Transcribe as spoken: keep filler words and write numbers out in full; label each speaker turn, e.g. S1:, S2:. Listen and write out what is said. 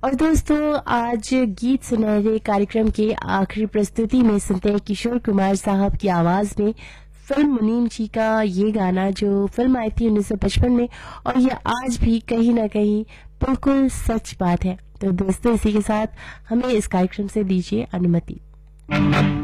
S1: और दोस्तों आज गीत सुनहरे कार्यक्रम के आखिरी प्रस्तुति में सुनते हैं किशोर कुमार साहब की आवाज में फिल्म मुनीम जी का ये गाना, जो फिल्म आई थी उन्नीस सौ पचपन में, और ये आज भी कहीं ना कहीं बिल्कुल सच बात है। तो दोस्तों इसी के साथ हमें इस कार्यक्रम से दीजिए अनुमति।